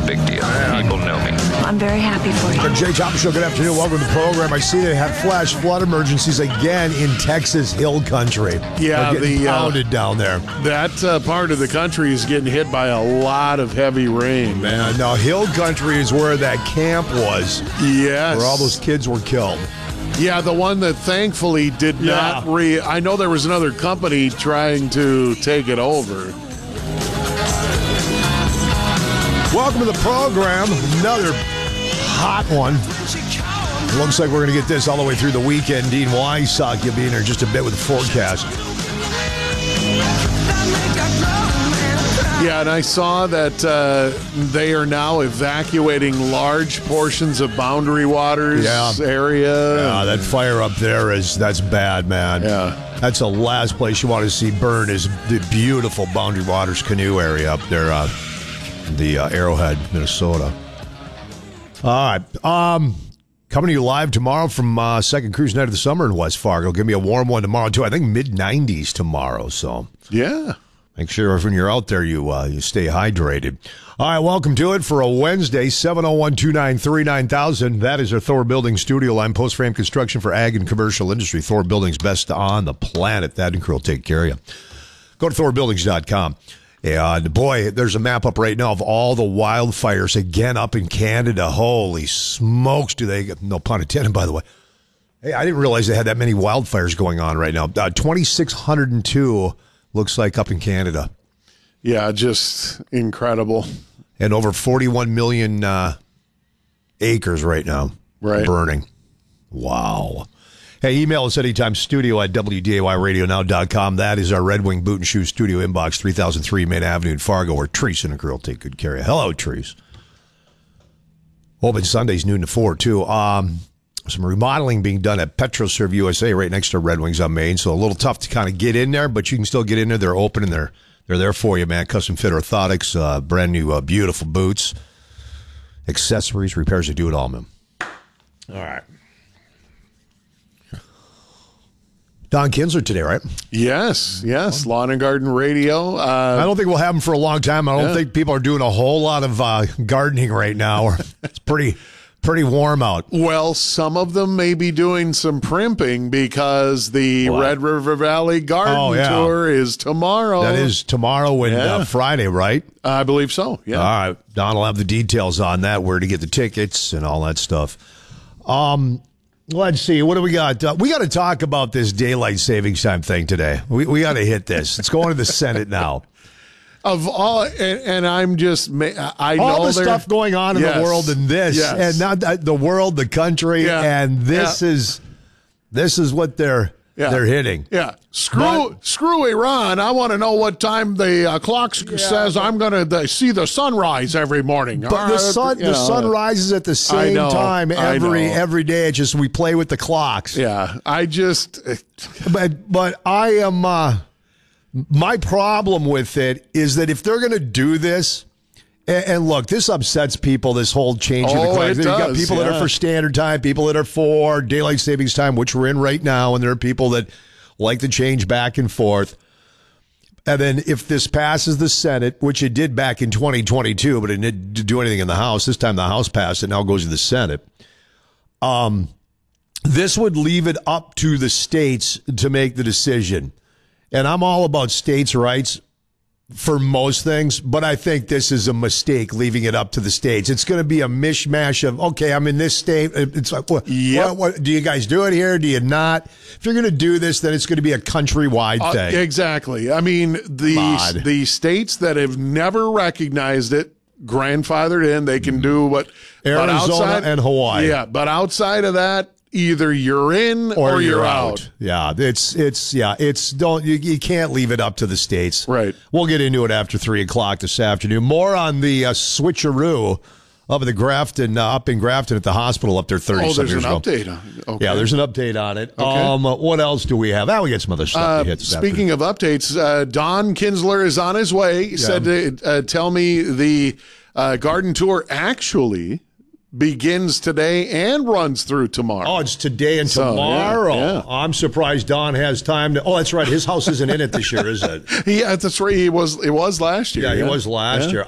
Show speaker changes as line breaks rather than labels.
big deal. People know me.
I'm very happy for you.
Jay Thomas Show, good afternoon. Welcome to the program. I see they have flash flood emergencies again in Texas Hill Country.
Yeah,
they're getting pounded down there.
That part of the country is getting hit by a lot of heavy rain.
Man, now Hill Country is where that camp was.
Yes.
Where all those kids were killed.
Yeah, the one that thankfully did not I know there was another company trying to take it over.
Welcome to the program. Another hot one. Looks like we're going to get this all the way through the weekend. Dean Weisach, you'll be in there just a bit with the forecast.
Yeah, and I saw that they are now evacuating large portions of Boundary Waters area.
Yeah, that fire up there that's bad, man.
Yeah.
That's the last place you want to see burn is the beautiful Boundary Waters canoe area up there, the Arrowhead, Minnesota. All right. Coming to you live tomorrow from second cruise night of the summer in West Fargo. Give me a warm one tomorrow, too. I think mid-90s tomorrow, so.
Yeah.
Make sure when you're out there, you stay hydrated. All right, welcome to it for a Wednesday, 701-293-9000. That is our Thor Building studio line, post-frame construction for ag and commercial industry. Thor Building's best on the planet. That and crew will take care of you. Go to thorbuildings.com. And boy, there's a map up right now of all the wildfires again up in Canada. Holy smokes, do they get, no pun intended, by the way. Hey, I didn't realize they had that many wildfires going on right now. 2,602 looks like up in Canada.
Yeah, just incredible.
And over 41 million acres right now burning. Wow. Hey, email us anytime, studio at WDAYradionow.com. That is our Red Wing Boot and Shoe studio inbox, 3003 Main Avenue in Fargo, where Treese and a girl take good care of you. Hello, Treese. Open Sundays, noon to 4, too. Some remodeling being done at PetroServe USA right next to Red Wings on Main, so a little tough to kind of get in there, but you can still get in there. They're open, and they're there for you, man. Custom fit orthotics, brand new, beautiful boots, accessories, repairs, they do it all, man. All right. Don Kinsler today, right?
Yes. Lawn and Garden Radio.
I don't think we'll have him for a long time. I don't think people are doing a whole lot of gardening right now. It's pretty warm out.
Well, some of them may be doing some primping because the Red River Valley Garden Tour is tomorrow.
That is tomorrow and Friday, right?
I believe so, yeah.
All right. Don will have the details on that, where to get the tickets and all that stuff. Let's see. What do we got? We got to talk about this daylight savings time thing today. We got to hit this. It's going to the Senate now.
Of all, and I'm just, I know
all the stuff going on in the world and this, and not the world, the country, and this is what they're hitting.
Yeah, screw Iran. I want to know what time the clock says I'm going to see the sunrise every morning.
But the sun rises at the same time every day. It's just we play with the clocks.
Yeah,
but I am. My problem with it is that if they're going to do this, and look, this upsets people, this whole change in the clock. You've got people that are for standard time, people that are for daylight savings time, which we're in right now, and there are people that like to change back and forth. And then if this passes the Senate, which it did back in 2022, but it didn't do anything in the House. This time the House passed it, now it goes to the Senate. This would leave it up to the states to make the decision. And I'm all about states' rights for most things, but I think this is a mistake, leaving it up to the states. It's going to be a mishmash of, okay, I'm in this state. It's like, what, do you guys do it here? Do you not? If you're going to do this, then it's going to be a countrywide thing.
Exactly. I mean, the states that have never recognized it, grandfathered in, they can do what.
Arizona and Hawaii.
Yeah, but outside of that, either you're in or you're out.
Yeah, you can't leave it up to the states.
Right.
We'll get into it after 3:00 this afternoon. More on the switcheroo up in Grafton at the hospital up there 30 years ago.
There's an update on it. Okay.
Yeah, there's an update on it.
Okay.
What else do we have? We get some other stuff to hit this
Speaking
afternoon.
of updates, Don Kinsler is on his way. He said to tell me the garden tour actually begins today and runs through tomorrow.
Oh, it's today and tomorrow.
Yeah.
I'm surprised Don has time to. Oh, that's right. His house isn't in it this year, is it?
Yeah, that's right. It was last year.
Yeah, he was last year.